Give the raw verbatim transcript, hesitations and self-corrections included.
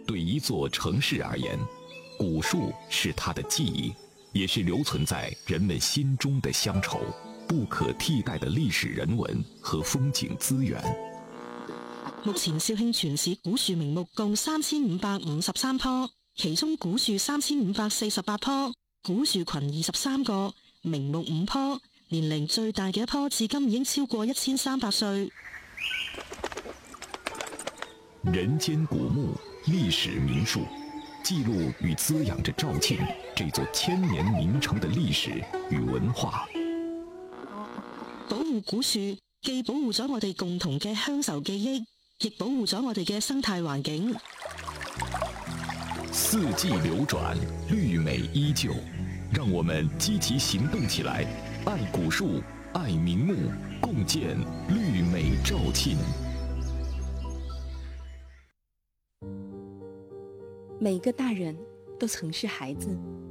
对一座城市而言，古树是它的记忆，也是留存在人们心中的乡愁，不可替代的历史人文和風景資源。 目前肇慶全市古樹名目共三千五百五十三棵，其中古樹三千五百四十八棵，古樹群二十三個，名木五棵，年齡最大嘅一棵至今已經超過一千三百歲。 人間古木，歷史名樹，記錄與滋養着肇慶這座千年名城的歷史與文化。 保護古樹，既保護咗我哋共同嘅鄉愁記憶，亦保護咗我哋嘅生態環境。 四季流轉，綠美依舊，讓我們積極行動起來，愛古樹，愛名木，共建綠美肇慶。 每個大人都曾是孩子，